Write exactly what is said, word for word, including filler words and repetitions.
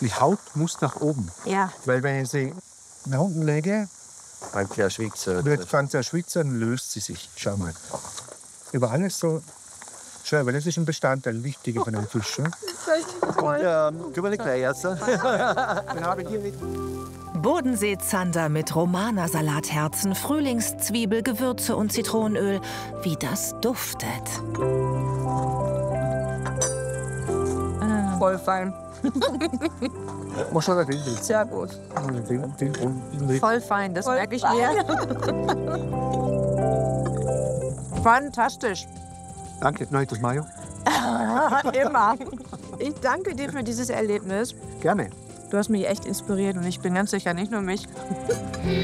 Die Haut muss nach oben. Ja. Weil wenn ich sie nach unten lege, Beim Schwitzer. wird ganz der Schwitzer, löst sie sich. Schau mal. Über alles so schön, weil das ist ein Bestandteil, wichtiger von einem Fisch. Ne? Ja, können wir nicht gleich essen? Dann habe ich hier nicht. Bodenseezander mit Romana-Salatherzen, Frühlingszwiebel, Gewürze und Zitronenöl. Wie das duftet. Voll fein. Muss schon drin. Sehr gut. Den, den, den, den. Voll fein, das merke ich mir. Fantastisch. Danke, nein, das Mayo. Immer. Ich danke dir für dieses Erlebnis. Gerne. Du hast mich echt inspiriert und ich bin ganz sicher nicht nur mich.